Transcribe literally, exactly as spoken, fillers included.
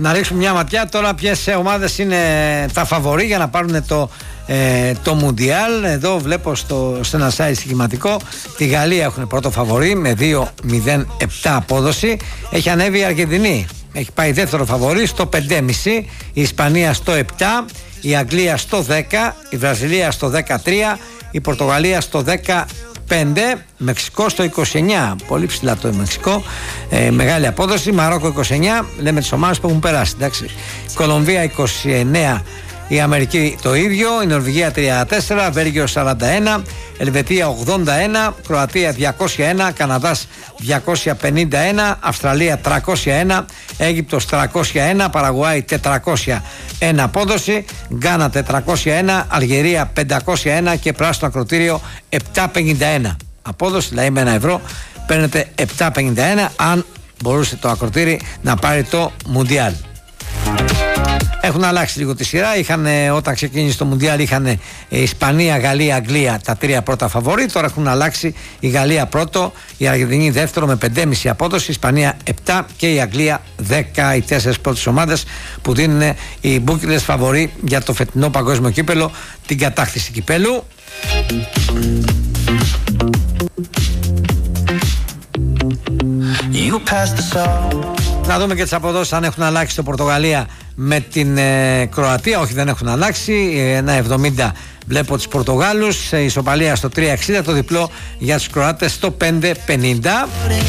Να ρίξουμε μια ματιά τώρα ποιες ομάδες είναι τα φαβορί για να πάρουν το, ε, το Μουντιάλ. Εδώ βλέπω στο, σε ένα site στοιχηματικό τη Γαλλία έχουν πρώτο φαβορί με δύο μηδέν επτά απόδοση. Έχει ανέβει η Αργεντινή, έχει πάει δεύτερο φαβορί στο πέντε κόμμα πέντε, η Ισπανία στο επτά, η Αγγλία στο δέκα, η Βραζιλία στο δεκατρία, η Πορτογαλία στο δεκαπέντε, Μεξικό στο είκοσι εννιά, πολύ ψηλά το Μεξικό, ε, μεγάλη απόδοση. Μαρόκο είκοσι εννιά, λέμε τις ομάδες που έχουν περάσει, εντάξει. Κολομβία είκοσι εννιά, η Αμερική το ίδιο, η Νορβηγία τριάντα τέσσερα, Βέλγιο σαράντα ένα, Ελβετία ογδόντα ένα, Κροατία διακόσια ένα, Καναδάς διακόσια πενήντα ένα, Αυστραλία τριακόσια ένα, Αίγυπτος τριακόσια ένα, Παραγουάη τετρακόσια ένα απόδοση, Γκάνα τετρακόσια ένα, Αλγερία πεντακόσια ένα και πράσινο ακροτήριο επτακόσια πενήντα ένα απόδοση, δηλαδή με ένα ευρώ παίρνετε επτακόσια πενήντα ένα αν μπορούσε το ακροτήρι να πάρει το Μουντιάλ. Έχουν αλλάξει λίγο τη σειρά. Είχαν, όταν ξεκίνησε το Μουντιάλ είχαν Ισπανία, Γαλλία, Αγγλία τα τρία πρώτα φαβορί. Τώρα έχουν αλλάξει η Γαλλία πρώτο, η Αργεντινή δεύτερο με πέντε κόμμα πέντε απόδοση, η Ισπανία επτά και η Αγγλία δέκα. Οι τέσσερις πρώτες ομάδες που δίνουν οι μπούκιλες φαβορί για το φετινό παγκόσμιο κύπελο, την κατάκτηση κυπέλου. Να δούμε και τις αποδόσεις αν έχουν αλλάξει στο Πορτογαλία με την ε, Κροατία. Όχι, δεν έχουν αλλάξει. Ένα εβδομήντα βλέπω τους Πορτογάλους, ε, ισοπαλία στο τρία εξήντα, το διπλό για τους Κροάτες στο πέντε πενήντα.